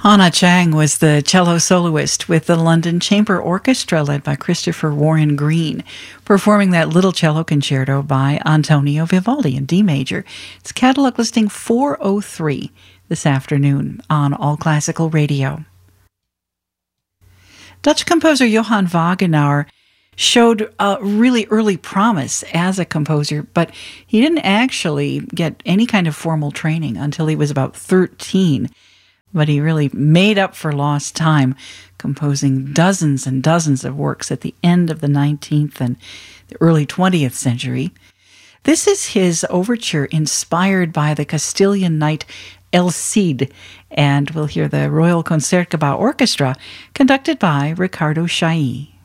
Hannah Chang was the cello soloist with the London Chamber Orchestra led by Christopher Warren Green, performing that Little Cello Concerto by Antonio Vivaldi in D major. It's catalog listing 403 this afternoon on All Classical Radio. Dutch composer Johann Wagenauer showed a really early promise as a composer, but he didn't actually get any kind of formal training until he was about 13. But he really made up for lost time, composing dozens and dozens of works at the end of the 19th and the early 20th century. This is his overture inspired by the Castilian knight El Cid, and we'll hear the Royal Concertgebouw Orchestra conducted by Ricardo Chailly.